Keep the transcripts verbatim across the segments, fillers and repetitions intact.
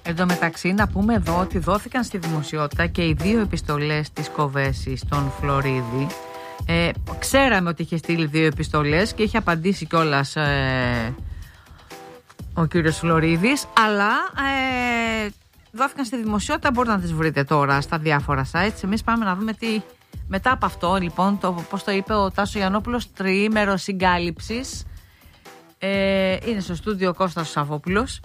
Εν τω μεταξύ, να πούμε εδώ ότι δόθηκαν στη δημοσιότητα και οι δύο επιστολές της Κοβέση στον Φλωρίδη. Ε, ξέραμε ότι είχε στείλει δύο επιστολές και είχε απαντήσει κιόλας ε, ο κύριος Φλωρίδης, αλλά ε, δόθηκαν στη δημοσιότητα, μπορείτε να τις βρείτε τώρα στα διάφορα sites. Εμείς πάμε να δούμε τι μετά από αυτό, λοιπόν, το, πώς το είπε ο Τάσο Γιαννόπουλος, τριήμερο συγκάλυψης. Ε, είναι στο στούντιο ο Κώστας Σαββόπουλος.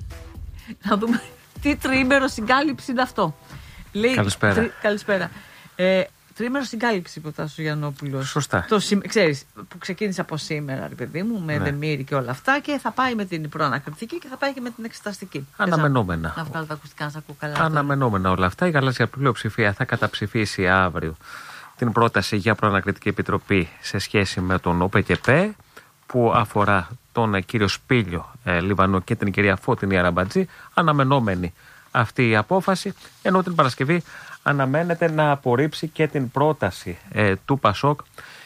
Να δούμε τι τριήμερο συγκάλυψη είναι αυτό. Λέει, καλησπέρα. Τρι, καλησπέρα. Ε, τριήμερο συγκάλυψη είπε ο Τάσος Γιαννόπουλος. Σωστά. Το, ξέρεις, που ξεκίνησε από σήμερα, ρε παιδί μου, με ναι. Δεμήρη και όλα αυτά, και θα πάει με την προανακριτική και θα πάει και με την εξεταστική. Αναμενόμενα. Να, να βγάλω τα ακουστικά, να σας ακούω καλά. Αναμενόμενα όλα αυτά. Η γαλάζια πλειοψηφία θα καταψηφίσει αύριο την πρόταση για προανακριτική επιτροπή σε σχέση με τον ΟΠΕΚΕΠΕ, που αφορά τον κύριο Σπήλιο ε, Λιβανό και την κυρία Φώτινη Αραμπατζή. Αναμενόμενη αυτή η απόφαση, ενώ την Παρασκευή αναμένεται να απορρίψει και την πρόταση ε, του ΠΑΣΟΚ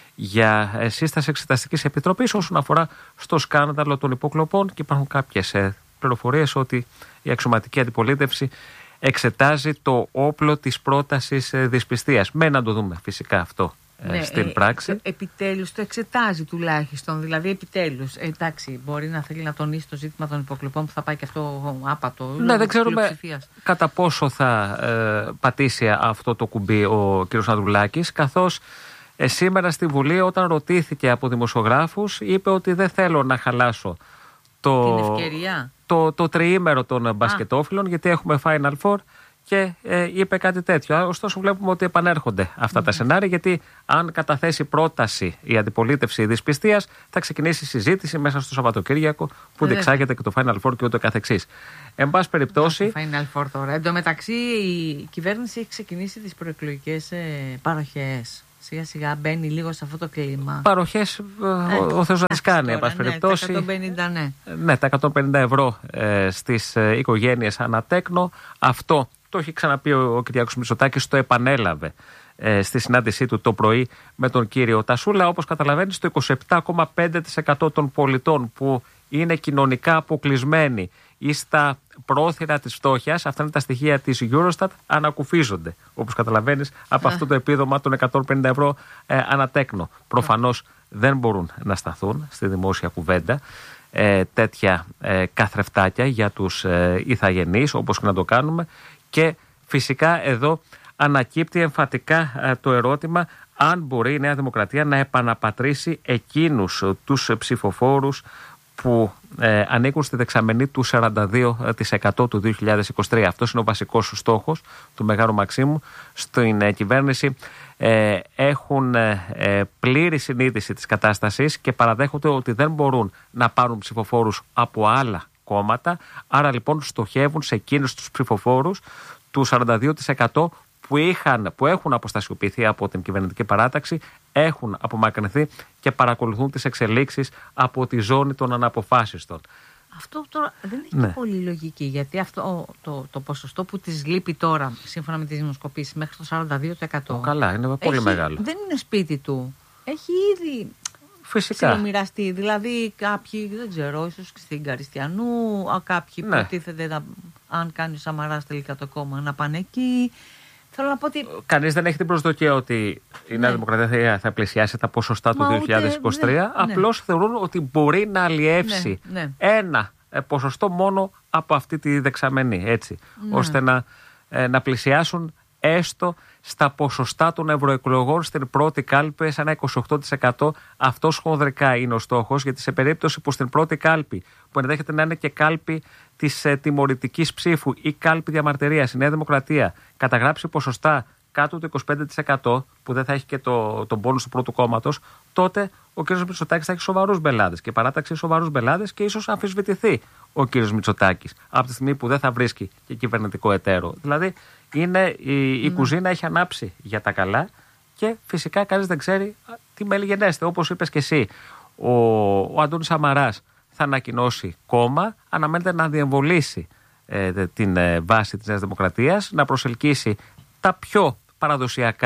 για ε, σύσταση εξεταστικής επιτροπής όσον αφορά στο σκάνδαλο των υποκλοπών, και υπάρχουν κάποιες ε, πληροφορίες ότι η αξιωματική αντιπολίτευση εξετάζει το όπλο της πρότασης ε, δυσπιστίας. Με να το δούμε φυσικά αυτό ε, ναι, στην πράξη. Ε, επιτέλους το εξετάζει τουλάχιστον, δηλαδή επιτέλους. Ε, εντάξει, μπορεί να θέλει να τονίσει το ζήτημα των υποκλοπών που θα πάει και αυτό άπατο. Ναι, δεν ξέρουμε κατά πόσο θα ε, πατήσει αυτό το κουμπί ο κ. Ανδρουλάκης, καθώς ε, σήμερα στη Βουλή, όταν ρωτήθηκε από δημοσιογράφους, είπε ότι δεν θέλω να χαλάσω το, την ευκαιρία. το, το τριήμερο των μπασκετόφιλων, γιατί έχουμε Final Four, και ε, είπε κάτι τέτοιο. Ωστόσο, βλέπουμε ότι επανέρχονται αυτά mm-hmm. τα σενάρια, γιατί αν καταθέσει πρόταση η αντιπολίτευση δυσπιστίας, θα ξεκινήσει συζήτηση μέσα στο Σαββατοκύριακο, που mm-hmm. διεξάγεται και το Final Four και ούτω καθεξής. Εν πάση περιπτώσει. Το Final Four τώρα. Εν τω μεταξύ, η κυβέρνηση έχει ξεκινήσει τις προεκλογικές ε, παροχές. Σιγά σιγά μπαίνει λίγο σε αυτό το κλίμα. Παροχές, ε, ο, ο Θεός να τις κάνει, εν πάση περιπτώσει. Ναι, τα εκατόν πενήντα, ναι. Ναι, τα εκατόν πενήντα ευρώ ε, στις ε, οικογένειες ανατέκνο. Αυτό το έχει ξαναπεί ο, ο Κυριάκος Μητσοτάκης, το επανέλαβε ε, στη συνάντησή του το πρωί με τον κύριο Τασούλα. Όπως καταλαβαίνεις, το είκοσι επτά κόμμα πέντε τοις εκατό των πολιτών που είναι κοινωνικά αποκλεισμένοι ή στα πρόθυρα της φτώχειας, αυτά είναι τα στοιχεία της Eurostat, ανακουφίζονται, όπως καταλαβαίνεις, από αυτό το επίδομα των εκατόν πενήντα ευρώ ε, ανατέκνο. Προφανώς δεν μπορούν να σταθούν στη δημόσια κουβέντα ε, τέτοια ε, καθρεφτάκια για τους ε, ηθαγενείς, όπως και να το κάνουμε. Και φυσικά εδώ ανακύπτει εμφατικά ε, το ερώτημα αν μπορεί η Νέα Δημοκρατία να επαναπατρίσει εκείνους ε, τους ψηφοφόρους που ε, ανήκουν στη δεξαμενή του σαράντα δύο τοις εκατό του δύο χιλιάδες είκοσι τρία. Αυτός είναι ο βασικός στόχος του Μεγάλου Μαξίμου. Στην ε, κυβέρνηση ε, έχουν ε, πλήρη συνείδηση της κατάστασης και παραδέχονται ότι δεν μπορούν να πάρουν ψηφοφόρους από άλλα κόμματα. Άρα λοιπόν στοχεύουν σε εκείνους τους ψηφοφόρους του σαράντα δύο τοις εκατό που, είχαν, που έχουν αποστασιοποιηθεί από την κυβερνητική παράταξη, έχουν απομακρυνθεί και παρακολουθούν τις εξελίξεις από τη ζώνη των αναποφάσιστων. Αυτό τώρα δεν έχει ναι. και πολύ λογική, γιατί αυτό το, το ποσοστό που της λείπει τώρα, σύμφωνα με τις δημοσκοπήσεις, μέχρι το σαράντα δύο τοις εκατό. Ο, καλά, είναι πολύ έχει, μεγάλο. Δεν είναι σπίτι του. Έχει ήδη ψιλομοιραστεί. Δηλαδή κάποιοι, δεν ξέρω, ίσως στην Καριστιανού, κάποιοι ναι. προτίθεται να, αν κάνει ο Σαμαράς τελικά το κόμμα, να πάνε εκεί. Θέλω να πω ότι... Κανείς δεν έχει την προσδοκία ότι η Νέα ναι. Δημοκρατία θα πλησιάσει τα ποσοστά του Μα δύο χιλιάδες είκοσι τρία. Ναι, απλώς ναι. θεωρούν ότι μπορεί να αλλιεύσει ναι, ναι. ένα ποσοστό μόνο από αυτή τη δεξαμενή. Έτσι, ναι. ώστε να, να πλησιάσουν έστω στα ποσοστά των ευρωεκλογών στην πρώτη κάλπη σε ένα είκοσι οκτώ τοις εκατό. Αυτός χονδρικά είναι ο στόχος, γιατί σε περίπτωση που στην πρώτη κάλπη, που ενδέχεται να είναι και κάλπη της ε, τιμωρητικής ψήφου ή κάλπη διαμαρτυρίας, η Νέα Δημοκρατία καταγράψει ποσοστά κάτω του είκοσι πέντε τοις εκατό, που δεν θα έχει και το, τον πόνους του πρώτου κόμματος, τότε ο κ. Μητσοτάκης θα έχει σοβαρούς μπελάδες και παράταξη σοβαρούς μπελάδες και ίσως αμφισβητηθεί ο κ. Μητσοτάκης από τη στιγμή που δεν θα βρίσκει και κυβερνητικό εταίρο. Δηλαδή, είναι, η, η mm. κουζίνα έχει ανάψει για τα καλά και φυσικά κανείς δεν ξέρει τι μέλη γενέστε. Όπως είπες και εσύ, ο, ο Αντώνης Σαμαράς θα ανακοινώσει κόμμα, αναμένεται να διεμβολήσει ε, την ε, βάση της Νέας Δημοκρατίας, να προσελκύσει τα πιο παραδοσιακά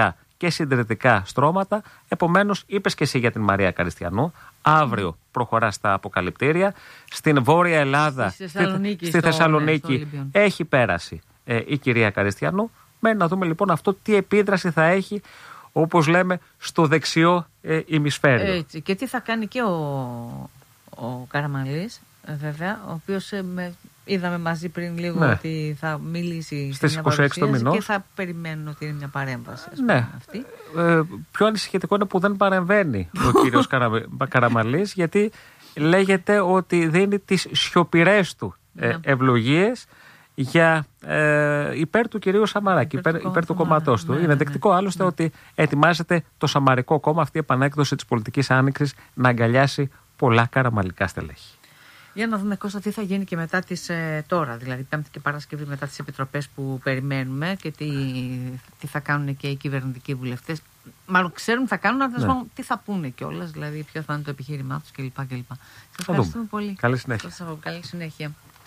και συντηρητικά στρώματα. Επομένως, είπες και εσύ για την Μαρία Καριστιανού. Αύριο προχωρά στα αποκαλυπτήρια. Στην Βόρεια Ελλάδα, στη Θεσσαλονίκη, στη Θεσσαλονίκη ναι, έχει πέρασει ε, η κυρία Καριστιανού. Μένει να δούμε λοιπόν αυτό τι επίδραση θα έχει, όπως λέμε, στο δεξιό ε, ημισφαίριο. Έτσι. Και τι θα κάνει και ο, ο Καραμανλής, βέβαια, ο οποίος ε, με, είδαμε μαζί πριν λίγο ναι. ότι θα μιλήσει στις είκοσι έξι το μηνός και θα περιμένουν ότι είναι μια παρέμβαση. Ναι. Αυτή. Ε, πιο ανησυχητικό είναι που δεν παρεμβαίνει ο κύριος Καρα, Καραμανλής, γιατί λέγεται ότι δίνει τις σιωπηρές του ε, ευλογίες για ε, υπέρ του κυρίου Σαμαράκη, υπέρ, υπέρ, υπέρ του κόμματός του. Ναι, είναι δεκτικό ναι, άλλωστε ναι. ότι ετοιμάζεται το Σαμαρικό κόμμα, αυτή η επανέκδοση της πολιτικής άνοιξης, να αγκαλιάσει πολλά καραμανλικά στελέχη. Για να δούμε, Κώστα, τι θα γίνει και μετά τις ε, τώρα, δηλαδή Πέμπτη και Παρασκευή, μετά τις επιτροπές που περιμένουμε και τι, τι θα κάνουν και οι κυβερνητικοί βουλευτές. Μάλλον ξέρουν τι θα κάνουν, αλλά ναι. τι θα πούνε κιόλας, δηλαδή ποιο θα είναι το επιχείρημά τους κλπ. Σας ευχαριστούμε πολύ. Καλή συνέχεια. Καλή συνέχεια.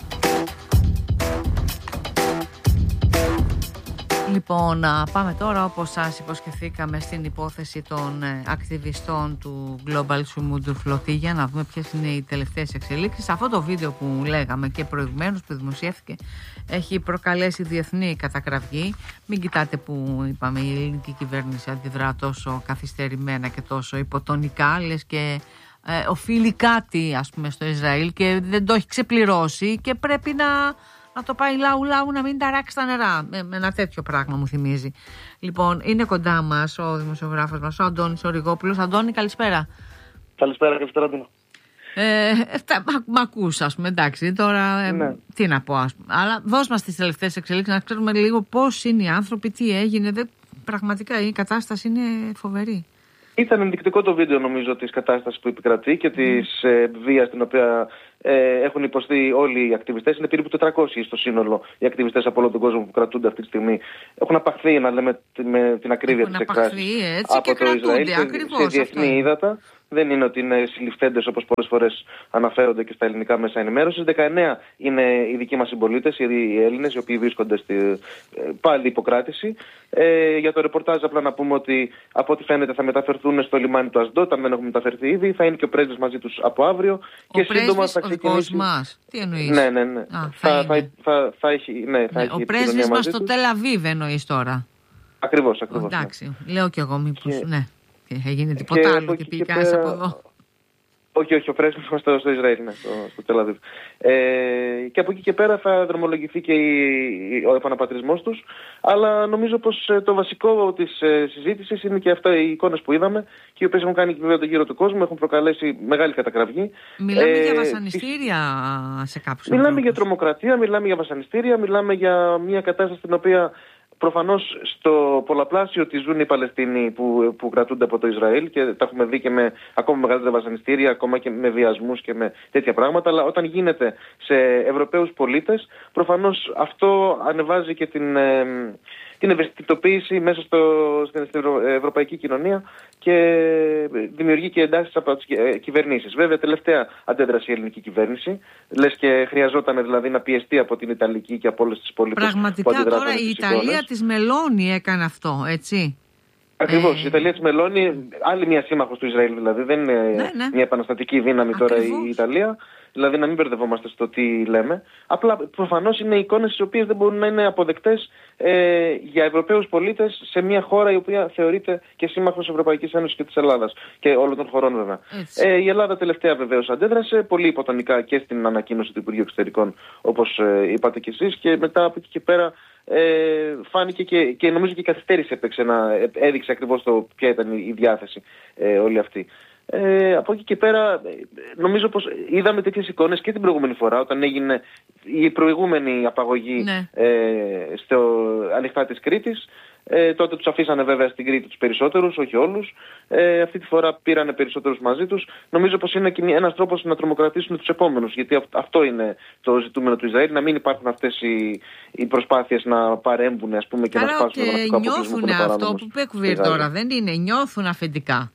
Λοιπόν, να πάμε τώρα, όπως σας υποσχεθήκαμε, στην υπόθεση των ακτιβιστών του Global Sumudu Flotilla, να δούμε ποιες είναι οι τελευταίες εξελίξεις. Αυτό το βίντεο που λέγαμε και προηγουμένως, που δημοσιεύθηκε, έχει προκαλέσει διεθνή κατακραυγή. Μην κοιτάτε που είπαμε η ελληνική κυβέρνηση αντιδρά τόσο καθυστερημένα και τόσο υποτονικά, λες και ε, οφείλει κάτι, ας πούμε, στο Ισραήλ και δεν το έχει ξεπληρώσει και πρέπει να... να το πάει λαού λαού να μην ταράξει τα νερά. Με, με ένα τέτοιο πράγμα μου θυμίζει. Λοιπόν, είναι κοντά μας ο δημοσιογράφος μας, ο Αντώνης ο Ριγόπουλος. Αντώνη, καλησπέρα. Καλησπέρα, Κεφτράτινο. Ε, μ' ακούς, ας πούμε, εντάξει, τώρα ε, ναι. τι να πω, ας πούμε. Αλλά δώσ' μας τις τελευταίες εξελίξεις, να ξέρουμε λίγο πώς είναι οι άνθρωποι, τι έγινε. Δε, πραγματικά η κατάσταση είναι φοβερή. Ήταν ενδεικτικό το βίντεο, νομίζω, της κατάστασης που επικρατεί και της ε, βίας την οποία ε, έχουν υποστεί όλοι οι ακτιβιστές. Είναι περίπου τετρακόσιοι στο σύνολο οι ακτιβιστές από όλο τον κόσμο που κρατούνται αυτή τη στιγμή. Έχουν απαχθεί, να λέμε με την ακρίβεια της εκφράσης, από το Ισραήλ σε, σε διεθνή ύδατα. Δεν είναι ότι είναι συλληφθέντες όπως πολλές φορές αναφέρονται και στα ελληνικά μέσα ενημέρωσης. δεκαεννέα είναι οι δικοί μας συμπολίτες, οι Έλληνες, οι οποίοι βρίσκονται στη πάλι υποκράτηση. Ε, για το ρεπορτάζ, απλά να πούμε ότι από ό,τι φαίνεται θα μεταφερθούν στο λιμάνι του Ασντότ, αν δεν έχουν μεταφερθεί ήδη. Θα είναι και ο πρέσβης μαζί τους από αύριο. Ο και σύντομα θα ξεκινήσει. Μας. Τι εννοείς? Ναι, ναι, ναι. Α, θα, θα, θα, θα έχει. Ναι, θα ναι, έχει ο πρέσβης μας στο Τελαβίβ εννοείς τώρα. Ακριβώς, ακριβώς. Εντάξει, ναι. Λέω κι εγώ μήπως. Και... ναι. Και έγινε τίποτα και άλλο και πήγε κανένας από εδώ. Όχι, όχι, ο πρέσβης μας στο, στο Ισραήλ, ναι, στο, στο Τελαβίβ. Ε, και από εκεί και πέρα θα δρομολογηθεί και η, ο επαναπατρισμός τους. Αλλά νομίζω πως το βασικό της ε, συζήτησης είναι και αυτά οι εικόνες που είδαμε και οι οποίες έχουν κάνει βέβαια το γύρο του κόσμου, έχουν προκαλέσει μεγάλη κατακραυγή. Μιλάμε ε, για βασανιστήρια σε κάποιους Μιλάμε ανθρώπους. για τρομοκρατία, μιλάμε για βασανιστήρια, μιλάμε για μια κατάσταση στην οποία... Προφανώς στο πολλαπλάσιο τη ζουν οι Παλαιστίνοι που, που κρατούνται από το Ισραήλ και τα έχουμε δει και με ακόμα μεγαλύτερα βασανιστήρια, ακόμα και με βιασμούς και με τέτοια πράγματα. Αλλά όταν γίνεται σε Ευρωπαίους πολίτες, προφανώς αυτό ανεβάζει και την, ε, την ευαισθητοποίηση μέσα στο, στην ευρωπαϊκή κοινωνία και δημιουργεί και εντάσεις από τις κυβερνήσεις. Βέβαια, τελευταία αντέδρασε η ελληνική κυβέρνηση. Λες και χρειαζόταν δηλαδή να πιεστεί από την Ιταλική και από όλες τις υπόλοιπες. Πραγματικά τώρα η Ιταλία της Μελώνη έκανε αυτό, έτσι. Ακριβώς. Ε... Η Ιταλία της Μελώνη, άλλη μια σύμμαχος του Ισραήλ δηλαδή. Δεν είναι ναι, ναι. μια επαναστατική δύναμη. Ακριβώς. Τώρα η Ιταλία. Δηλαδή να μην μπερδευόμαστε στο τι λέμε. Απλά προφανώς είναι εικόνες οι οποίες δεν μπορούν να είναι αποδεκτές ε, για Ευρωπαίους πολίτες σε μια χώρα η οποία θεωρείται και σύμμαχος Ευρωπαϊκής Ένωσης και της Ελλάδας και όλων των χωρών βέβαια. Ε, η Ελλάδα τελευταία βεβαίως αντέδρασε πολύ υποτονικά και στην ανακοίνωση του Υπουργείου Εξωτερικών, όπως ε, είπατε κι εσείς, και μετά από εκεί και πέρα ε, φάνηκε και, και νομίζω και η καθυστέρηση έπαιξε να έδειξε ακριβώς το ποια ήταν η διάθεση ε, όλη αυτή. Ε, από εκεί και πέρα νομίζω πως είδαμε τέτοιες εικόνες και την προηγούμενη φορά όταν έγινε η προηγούμενη απαγωγή ναι. ε, στο ανοιχτά της Κρήτης. Ε, τότε τους αφήσανε βέβαια στην Κρήτη τους περισσότερους, όχι όλους. Ε, αυτή τη φορά πήρανε περισσότερους μαζί τους. Νομίζω πως είναι και ένας τρόπος να τρομοκρατήσουν τους επόμενους, γιατί αυτό είναι το ζητούμενο του Ισραήλ, να μην υπάρχουν αυτές οι, οι προσπάθειες να παρέμβουν, ας πούμε, και Άρα, να σπάσουν τον ναυτικό αποκλεισμό. Νιώθουν αυτό που πέκουβε τώρα, δεν είναι, νιώθουν αφεντικά.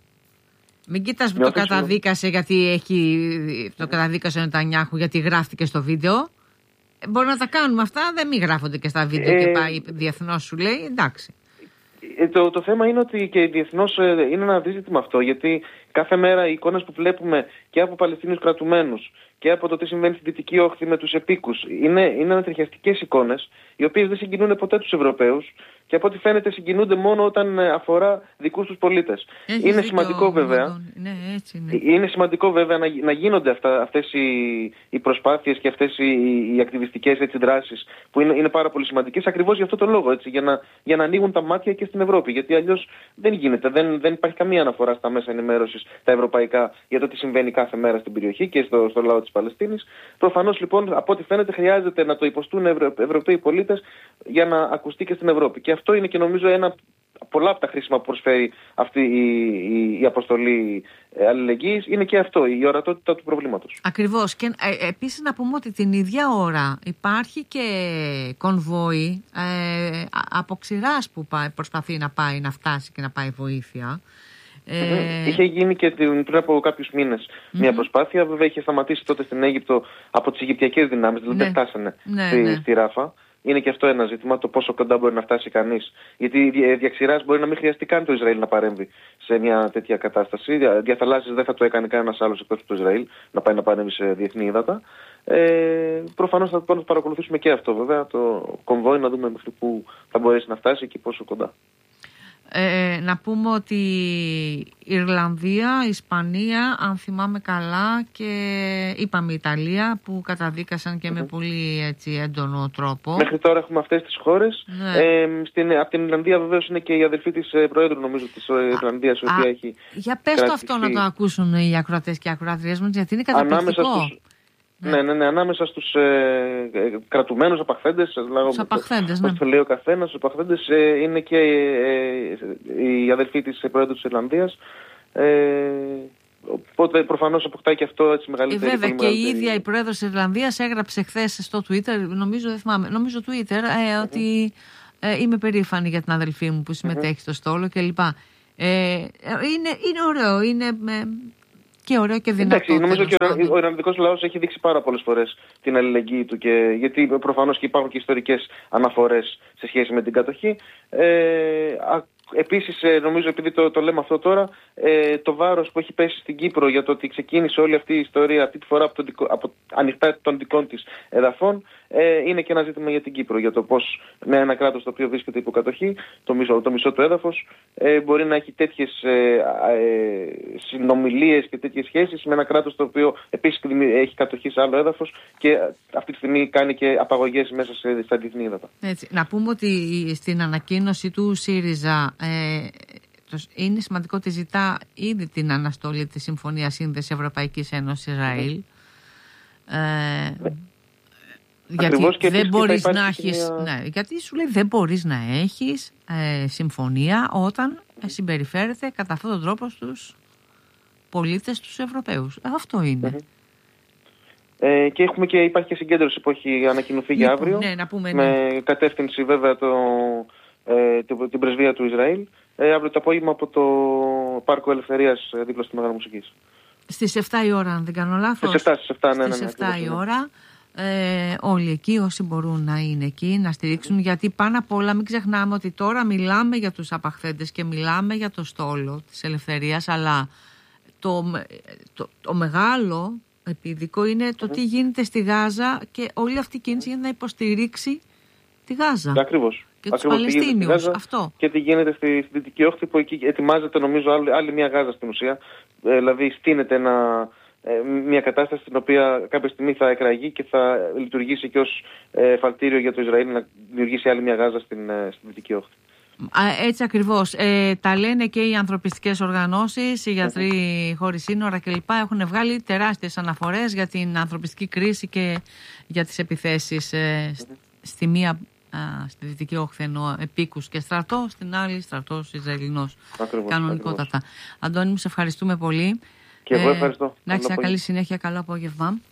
Μην κοιτάς που το καταδίκασε γιατί έχει, το καταδίκασε ο Νετανιάχου γιατί γράφτηκε στο βίντεο. Μπορεί να τα κάνουμε αυτά, δεν μη γράφονται και στα βίντεο ε, και πάει διεθνώς, σου λέει, εντάξει. Ε, το, το θέμα είναι ότι και διεθνώς είναι ένα αντίζητημα αυτό, γιατί κάθε μέρα οι εικόνες που βλέπουμε και από Παλαιστίνιους κρατουμένους και από το τι συμβαίνει στη Δυτική Όχθη με τους επίκους είναι, είναι ανατριχιαστικές εικόνες, οι οποίες δεν συγκινούν ποτέ τους Ευρωπαίους και από ό,τι φαίνεται συγκινούνται μόνο όταν αφορά δικούς τους πολίτες. Έχεις είναι δίκιο, σημαντικό βέβαια, ναι, έτσι είναι. είναι σημαντικό βέβαια να, να γίνονται αυτά, αυτές οι, οι προσπάθειες και αυτές οι, οι ακτιβιστικές έτσι, δράσεις που είναι, είναι πάρα πολύ σημαντικές ακριβώς για αυτό το λόγο, έτσι, για, να, για να ανοίγουν τα μάτια και στην Ευρώπη, γιατί αλλιώς δεν γίνεται, δεν, δεν υπάρχει καμία αναφορά στα μέσα ενημέρωσης τα ευρωπαϊκά για το τι συμβαίνει κάθε μέρα στην περιοχή και στο, στο λαό της Παλαιστίνης. Προφανώς λοιπόν από ό,τι φαίνεται χρειάζεται να το υποστούν Ευρω... Ευρωπαίοι πολίτες για να ακουστεί και στην Ευρώπη. Και αυτό είναι και νομίζω ένα πολλά από τα χρήσιμα που προσφέρει αυτή η, η, η αποστολή αλληλεγγύης, είναι και αυτό, η ορατότητα του προβλήματος. Ακριβώς. Και ε, επίσης να πούμε ότι την ίδια ώρα υπάρχει και κονβόι ε, από ξηράς που πάει, προσπαθεί να πάει να φτάσει και να πάει βοήθεια. Ε... Είχε γίνει και πριν από κάποιους μήνες mm-hmm. μια προσπάθεια, βέβαια είχε σταματήσει τότε στην Αίγυπτο από τις Αιγυπτιακές δυνάμεις, δηλαδή δεν ναι. φτάσανε ναι, στη, ναι. στη Ράφα. Είναι και αυτό ένα ζήτημα, το πόσο κοντά μπορεί να φτάσει κανείς. Γιατί διαξηράς μπορεί να μην χρειαστεί καν το Ισραήλ να παρέμβει σε μια τέτοια κατάσταση. Διαθαλάσσης δεν θα το έκανε κανένας άλλος εκτός του Ισραήλ να πάει να παρέμβει σε διεθνή ύδατα. Ε, προφανώς θα το παρακολουθήσουμε και αυτό βέβαια, το κομβόι, να δούμε μέχρι πού θα μπορέσει να φτάσει και πόσο κοντά. Ε, να πούμε ότι Ιρλανδία, Ισπανία, αν θυμάμαι καλά, και είπαμε Ιταλία που καταδίκασαν και mm-hmm. με πολύ έτσι, έντονο τρόπο. Μέχρι τώρα έχουμε αυτές τις χώρες. Ναι. Ε, στην, από την Ιρλανδία βεβαίως είναι και η αδελφή της ε, Προέδρου νομίζω της Ιρλανδίας, η οποία έχει για πες το αυτό να το ακούσουν οι ακροατές και οι ακροατριές μας, γιατί είναι καταπληκτικό. Στους... Ναι. Ναι, ναι, ναι, ανάμεσα στους ε, ε, κρατουμένους απαχθέντες, τους απαχθέντες, ναι. το λέει ο καθένας, τους απαχθέντες ε, είναι και ε, ε, η αδελφή της Προέδρου της Ιρλανδίας. Ε, οπότε προφανώς αποκτάει και αυτό έτσι μεγαλύτερη. Ε, βέβαια και η ίδια η Πρόεδρος της Ιρλανδίας έγραψε χθες στο Twitter, νομίζω, δεν θυμάμαι, νομίζω Twitter, ε, mm-hmm. ότι ε, είμαι περήφανη για την αδελφή μου που συμμετέχει mm-hmm. στο στόλο κλπ. Ε, είναι, είναι ωραίο, είναι... Ε, και ωραίο και δυνατό. Εντάξει, νομίζω και ο, ο Ιρλανδικός λαός έχει δείξει πάρα πολλές φορές την αλληλεγγύη του, και, γιατί προφανώς και υπάρχουν και ιστορικές αναφορές σε σχέση με την κατοχή. Ε, α, Επίσης, νομίζω, επειδή το, το λέμε αυτό τώρα, ε, το βάρος που έχει πέσει στην Κύπρο για το ότι ξεκίνησε όλη αυτή η ιστορία αυτή τη φορά από, το, από ανοιχτά των δικών της εδαφών, ε, είναι και ένα ζήτημα για την Κύπρο. Για το πώς με ένα κράτος το οποίο βρίσκεται υπό κατοχή, το μισό, το μισό του έδαφος, ε, μπορεί να έχει τέτοιες ε, ε, συνομιλίες και τέτοιες σχέσεις με ένα κράτος το οποίο επίσης έχει κατοχή σε άλλο έδαφος και αυτή τη στιγμή κάνει και απαγωγές μέσα σε, στα διεθνή ύδατα. Έτσι, να πούμε ότι στην ανακοίνωση του ΣΥΡΙΖΑ Ε, είναι σημαντικό ότι ζητά ήδη την αναστολή της Συμφωνίας Σύνδεσης Ευρωπαϊκής Ένωσης Ισραήλ. Ε, γιατί δεν μπορείς να έχεις μια... ναι, γιατί σου λέει δεν μπορείς να έχεις ε, συμφωνία όταν ε, συμπεριφέρεται κατά αυτόν τον τρόπο στους πολίτες τους Ευρωπαίους. Αυτό είναι. Mm-hmm. Ε, και έχουμε και, υπάρχει και συγκέντρωση που έχει ανακοινωθεί για αύριο, ναι, να πούμε, με ναι. κατεύθυνση βέβαια το Ε, την πρεσβεία του Ισραήλ, ε, αύριο το απόγευμα από το Πάρκο Ελευθερίας ε, δίπλα στη Μεγάλη Μουσικής. Στις εφτά η ώρα, αν δεν κάνω λάθος. Στις εφτά, στις εφτά, ναι, ναι, ναι, στις εφτά η ώρα. Ε, όλοι εκεί, όσοι μπορούν να είναι εκεί, να στηρίξουν, γιατί πάνω απ' όλα μην ξεχνάμε ότι τώρα μιλάμε για τους απαχθέντες και μιλάμε για το στόλο της ελευθερίας, αλλά το, το, το μεγάλο επιδικό είναι το mm-hmm. τι γίνεται στη Γάζα και όλη αυτή η κίνηση για να υποστηρίξει τη Γάζα. Ακριβώς. Και τους Παλαιστίνιους, αυτό. Και τι γίνεται στη, στη Δυτική Όχθη, που εκεί ετοιμάζεται νομίζω άλλη, άλλη μια Γάζα στην ουσία. Ε, δηλαδή στείνεται ένα, ε, μια κατάσταση στην οποία κάποια στιγμή θα εκραγεί και θα λειτουργήσει και ως ε, φαλτήριο για το Ισραήλ να δημιουργήσει άλλη μια Γάζα στην, ε, στη Δυτική Όχθη. Έτσι ακριβώς. Ε, τα λένε και οι ανθρωπιστικές οργανώσεις, οι γιατροί mm-hmm. χωρίς σύνορα κλπ. Έχουν βγάλει τεράστιες αναφορές για την ανθρωπιστική κρίση και για τις επιθέσεις ε, mm-hmm. στη μία Α, στη Δυτική Όχθη εννοώ επίκους και στρατό, στην άλλη στρατός Ισραηλινός. Κανονικότατα. Αντώνη, μου σε ευχαριστούμε πολύ. Και εγώ ευχαριστώ. Ε, να έχεις μια καλή συνέχεια, καλό απόγευμα.